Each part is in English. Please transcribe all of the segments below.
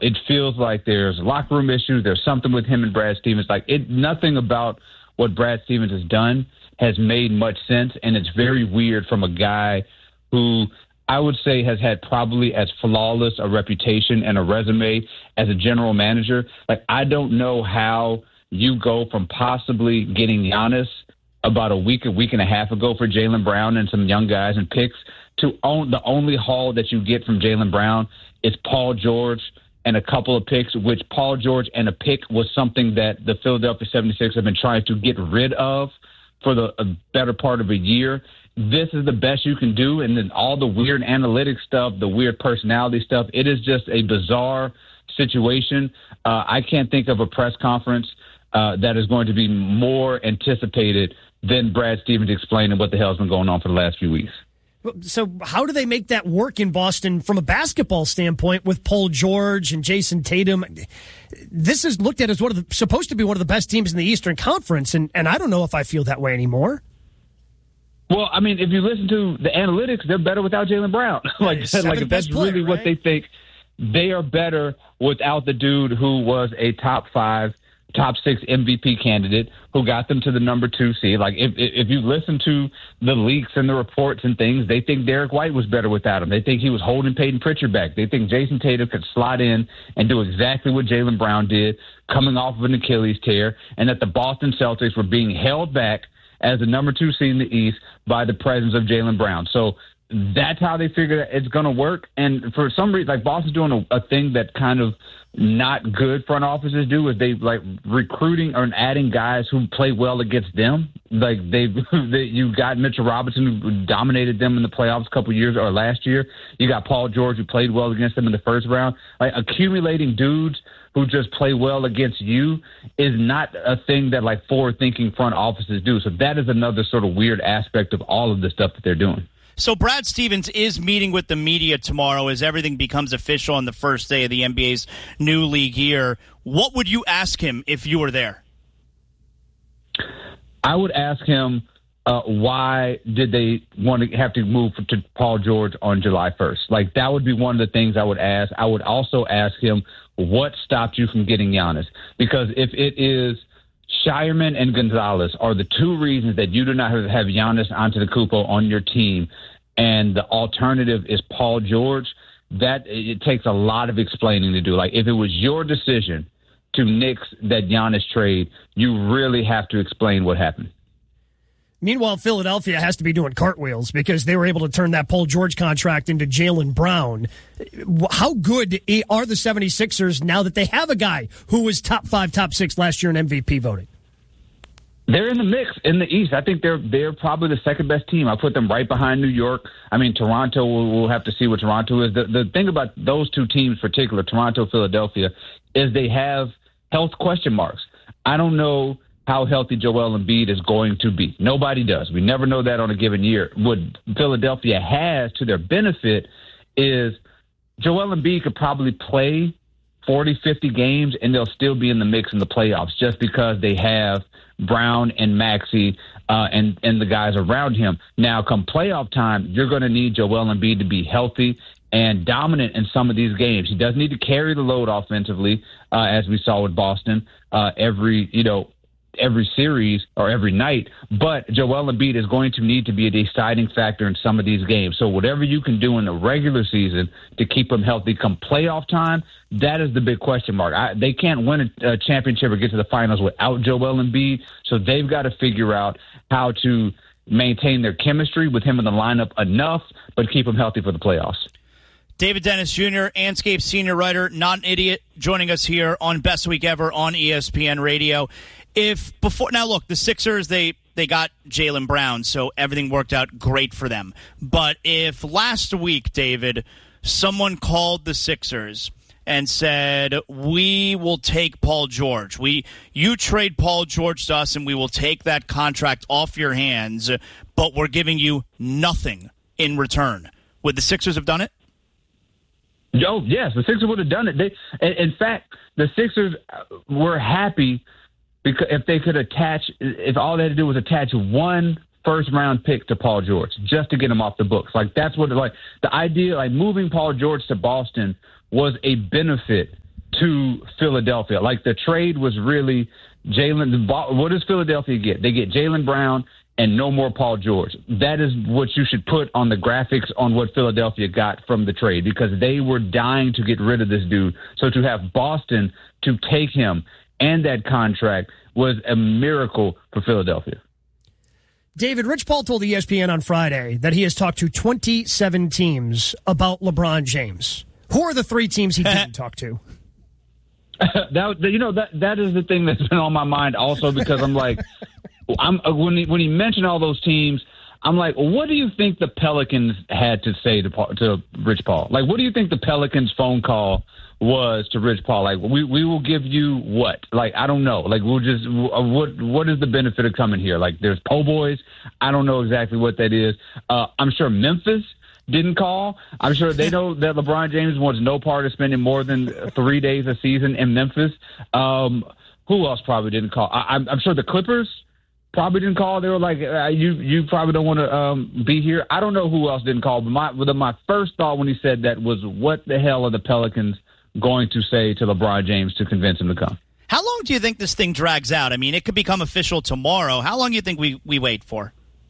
It feels like there's locker room issues. There's something with him and Brad Stevens. Nothing about what Brad Stevens has done has made much sense, and it's very weird from a guy who I would say has had probably as flawless a reputation and a resume as a general manager. I don't know how you go from possibly getting Giannis about a week and a half ago for Jaylen Brown and some young guys and picks to own the only haul that you get from Jaylen Brown is Paul George and a couple of picks, which Paul George and a pick was something that the Philadelphia 76ers have been trying to get rid of for a better part of a year. This is the best you can do, and then all the weird analytics stuff, the weird personality stuff, it is just a bizarre situation. I can't think of a press conference that is going to be more anticipated than Brad Stevens explaining what the hell's been going on for the last few weeks. So how do they make that work in Boston from a basketball standpoint with Paul George and Jason Tatum? This is looked at as supposed to be one of the best teams in the Eastern Conference, and I don't know if I feel that way anymore. Well, I mean, if you listen to the analytics, they're better without Jaylen Brown. If that's really what they think, they are better without the dude who was a top 5, top 6 MVP candidate who got them to the number 2 seed. If you listen to the leaks and the reports and things, they think Derek White was better without him. They think he was holding Peyton Pritchard back. They think Jason Tatum could slot in and do exactly what Jaylen Brown did, coming off of an Achilles tear, and that the Boston Celtics were being held back as the number 2 seed in the East by the presence of Jaylen Brown. So that's how they figure it's going to work. And for some reason, Boston's doing a thing that kind of not good front offices do is they recruiting or adding guys who play well against them. You got Mitchell Robinson who dominated them in the playoffs a couple years or last year. You got Paul George who played well against them in the first round. Accumulating dudes who just play well against you is not a thing that forward-thinking front offices do. So that is another sort of weird aspect of all of the stuff that they're doing. So Brad Stevens is meeting with the media tomorrow as everything becomes official on the first day of the NBA's new league year. What would you ask him if you were there? I would ask him why did they want to have to move to Paul George on July 1st? That would be one of the things I would ask. I would also ask him what stopped you from getting Giannis? Because if it is Shireman and Gonzalez are the 2 reasons that you do not have Giannis Antetokounmpo on your team, and the alternative is Paul George, that it takes a lot of explaining to do. If it was your decision to nix that Giannis trade, you really have to explain what happened. Meanwhile, Philadelphia has to be doing cartwheels because they were able to turn that Paul George contract into Jaylen Brown. How good are the 76ers now that they have a guy who was top 5, top 6 last year in MVP voting? They're in the mix in the East. I think they're probably the second best team. I put them right behind New York. I mean, Toronto, we'll have to see what Toronto is. The thing about those 2 teams in particular, Toronto, Philadelphia, is they have health question marks. I don't know how healthy Joel Embiid is going to be. Nobody does. We never know that on a given year. What Philadelphia has to their benefit is Joel Embiid could probably play 40, 50 games, and they'll still be in the mix in the playoffs just because they have Brown and Maxey and the guys around him. Now, come playoff time, you're going to need Joel Embiid to be healthy and dominant in some of these games. He does need to carry the load offensively, as we saw with Boston every series or every night, but Joel Embiid is going to need to be a deciding factor in some of these games. So whatever you can do in the regular season to keep him healthy come playoff time, that is the big question mark. They can't win a championship or get to the finals without Joel Embiid, so they've got to figure out how to maintain their chemistry with him in the lineup enough, but keep him healthy for the playoffs. David Dennis Jr., Anscape senior writer, not an idiot, joining us here on Best Week Ever on ESPN Radio. Now look, the Sixers, they got Jaylen Brown, so everything worked out great for them. But if last week, David, someone called the Sixers and said, we will take Paul George. You trade Paul George to us and we will take that contract off your hands, but we're giving you nothing in return. Would the Sixers have done it? Oh, yes, the Sixers would have done it. In fact, the Sixers were happy because if all they had to do was attach 1 first-round pick to Paul George just to get him off the books. That's what the idea, moving Paul George to Boston was a benefit to Philadelphia. Like, the trade was really Jaylen. What does Philadelphia get? They get Jaylen Brown and no more Paul George. That is what you should put on the graphics on what Philadelphia got from the trade, because they were dying to get rid of this dude. So to have Boston to take him and that contract was a miracle for Philadelphia. David, Rich Paul told ESPN on Friday that he has talked to 27 teams about LeBron James. Who are the 3 teams he didn't talk to? That is the thing that's been on my mind also, because I'm like, when he mentioned all those teams, I'm like, what do you think the Pelicans had to say to Rich Paul? Like, what do you think the Pelicans phone call was to Rich Paul? Like, we will give you what? Like, I don't know. Like, we'll just what is the benefit of coming here? Like, there's po' boys. I don't know exactly what that is. I'm sure Memphis didn't call. I'm sure they know that LeBron James wants no part of spending more than 3 days a season in Memphis. Who else probably didn't call? I'm sure the Clippers probably didn't call. They were like, you probably don't want to be here. I don't know who else didn't call, but my first thought when he said that was, what the hell are the Pelicans going to say to LeBron James to convince him to come? How long do you think this thing drags out? I mean, it could become official tomorrow. How long do you think we wait for?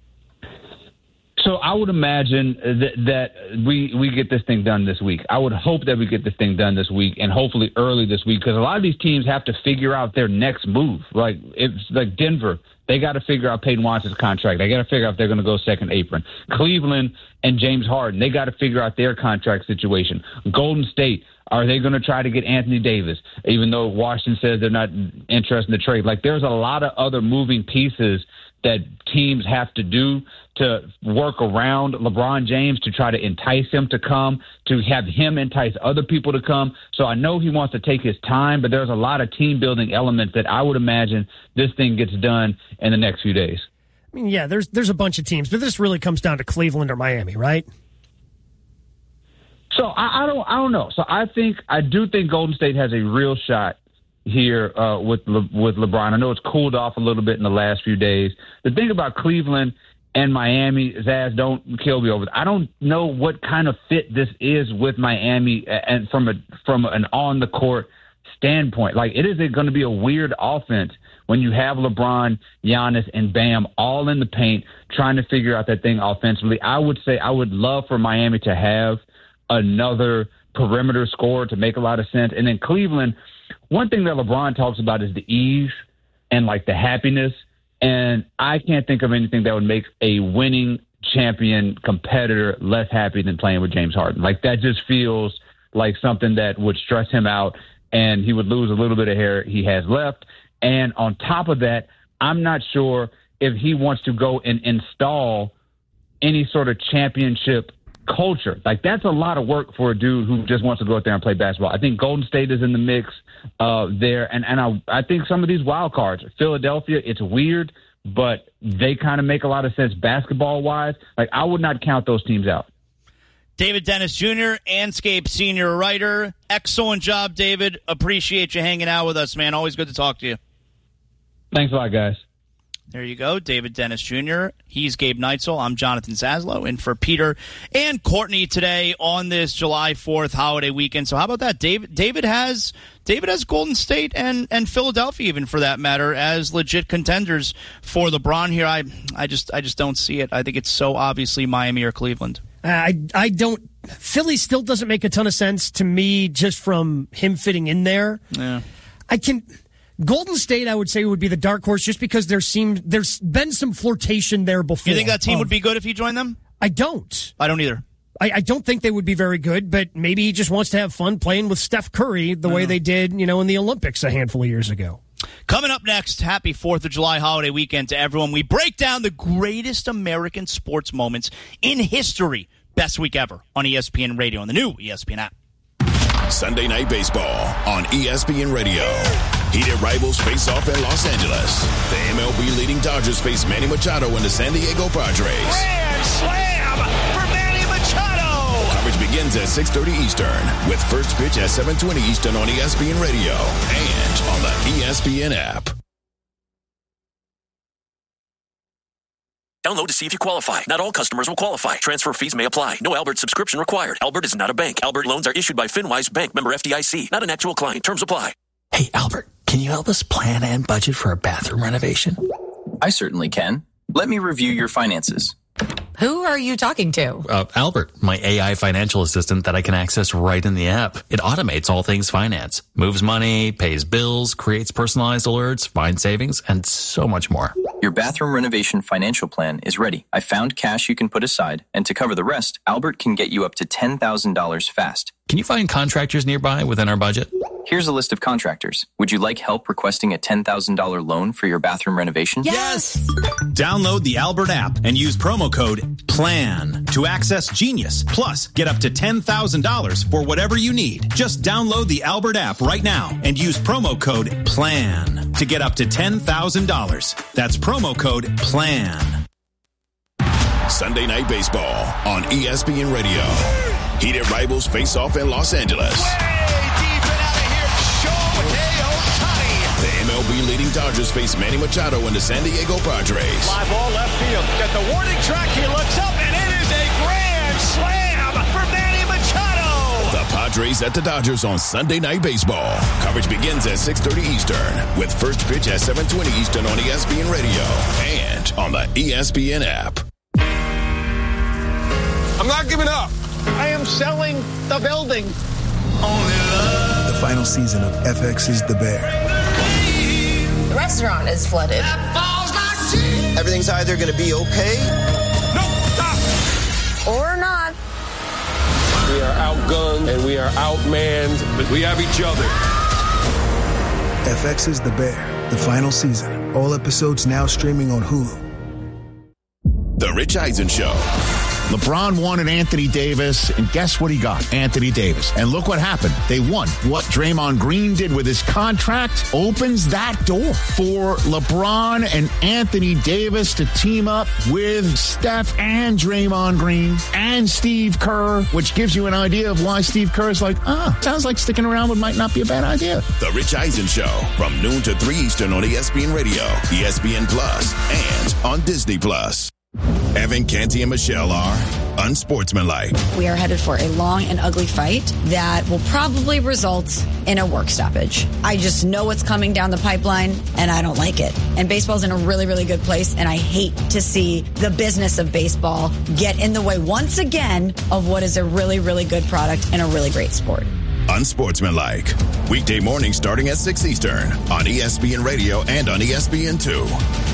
So I would imagine that we get this thing done this week. I would hope that we get this thing done this week, and hopefully early this week, because a lot of these teams have to figure out their next move. Like, it's like Denver, they got to figure out Peyton Watson's contract. They got to figure out if they're going to go second apron. Cleveland and James Harden, they got to figure out their contract situation. Golden State, are they going to try to get Anthony Davis, even though Washington says they're not interested in the trade? Like, there's a lot of other moving pieces that teams have to do to work around LeBron James to try to entice him to come, to have him entice other people to come. So I know he wants to take his time, but there's a lot of team-building elements that I would imagine this thing gets done in the next few days. I mean, yeah, there's a bunch of teams, but this really comes down to Cleveland or Miami, right? So I don't know. So I do think Golden State has a real shot here with LeBron. I know it's cooled off a little bit in the last few days. The thing about Cleveland and Miami, Zaz, don't kill me over it. I don't know what kind of fit this is with Miami, and from an on the court standpoint. Like, it is going to be a weird offense when you have LeBron, Giannis, and Bam all in the paint trying to figure out that thing offensively. I would say I would love for Miami to have another perimeter scorer to make a lot of sense. And then Cleveland, one thing that LeBron talks about is the ease and like the happiness. And I can't think of anything that would make a winning champion competitor less happy than playing with James Harden. Like, that just feels like something that would stress him out, and he would lose a little bit of hair he has left. And on top of that, I'm not sure if he wants to go and install any sort of championship culture. Like, that's a lot of work for a dude who just wants to go out there and play basketball. I think Golden State is in the mix there. And I think some of these wild cards, Philadelphia, it's weird, but they kind of make a lot of sense basketball-wise. Like, I would not count those teams out. David Dennis Jr., Anscape senior writer. Excellent job, David. Appreciate you hanging out with us, man. Always good to talk to you. Thanks a lot, guys. There you go, David Dennis Jr. He's Gabe Neitzel. I'm Jonathan Zaslow, in for Peter and Courtney today on this July 4th holiday weekend. So how about that? David has Golden State and Philadelphia, even for that matter, as legit contenders for LeBron here. I just don't see it. I think it's so obviously Miami or Cleveland. I don't. Philly still doesn't make a ton of sense to me, just from him fitting in there. Yeah, Golden State, I would say, would be the dark horse, just because there's been some flirtation there before. You think that team would be good if you joined them? I don't. I don't either. I don't think they would be very good, but maybe he just wants to have fun playing with Steph Curry the way they did, in the Olympics a handful of years ago. Coming up next, happy 4th of July holiday weekend to everyone. We break down the greatest American sports moments in history. Best week ever on ESPN Radio on the new ESPN app. Sunday Night Baseball on ESPN Radio. Heated rivals face off in Los Angeles. The MLB leading Dodgers face Manny Machado and the San Diego Padres. Grand slam for Manny Machado. Coverage begins at 6:30 Eastern with first pitch at 7:20 Eastern on ESPN Radio and on the ESPN app. Download to see if you qualify. Not all customers will qualify. Transfer fees may apply. No Albert subscription required. Albert is not a bank. Albert loans are issued by FinWise Bank, member FDIC. Not an actual client. Terms apply. Hey, Albert, can you help us plan and budget for a bathroom renovation? I certainly can. Let me review your finances. Who are you talking to? Albert, my AI financial assistant that I can access right in the app. It automates all things finance, moves money, pays bills, creates personalized alerts, finds savings, and so much more. Your bathroom renovation financial plan is ready. I found cash you can put aside, and to cover the rest, Albert can get you up to $10,000 fast. Can you find contractors nearby within our budget? Here's a list of contractors. Would you like help requesting a $10,000 loan for your bathroom renovation? Yes! Download the Albert app and use promo code PLAN to access Genius. Plus, get up to $10,000 for whatever you need. Just download the Albert app right now and use promo code PLAN to get up to $10,000. That's promo code PLAN. Sunday Night Baseball on ESPN Radio. Heated rivals face off in Los Angeles. The MLB leading Dodgers face Manny Machado and the San Diego Padres. Fly ball left field. Got the warning track. He looks up, and it is a grand slam for Manny Machado. The Padres at the Dodgers on Sunday Night Baseball. Coverage begins at 6:30 Eastern with first pitch at 7:20 Eastern on ESPN Radio and on the ESPN app. I'm not giving up. I am selling the building. The final season of FX is The Bear. The restaurant is flooded. Everything's either going to be okay. Or not. We are outgunned and we are outmanned, but we have each other. FX is The Bear, the final season. All episodes now streaming on Hulu. The Rich Eisen Show. LeBron wanted Anthony Davis, and guess what he got? Anthony Davis. And look what happened. They won. What Draymond Green did with his contract opens that door for LeBron and Anthony Davis to team up with Steph and Draymond Green and Steve Kerr, which gives you an idea of why Steve Kerr is like, sounds like sticking around but might not be a bad idea. The Rich Eisen Show from noon to 3 Eastern on ESPN Radio, ESPN Plus, and on Disney Plus. Evan, Canty, and Michelle are unsportsmanlike. We are headed for a long and ugly fight that will probably result in a work stoppage. I just know what's coming down the pipeline, and I don't like it. And baseball's in a really, really good place, and I hate to see the business of baseball get in the way once again of what is a really, really good product and a really great sport. Unsportsmanlike. Weekday morning starting at 6 Eastern on ESPN Radio and on ESPN2.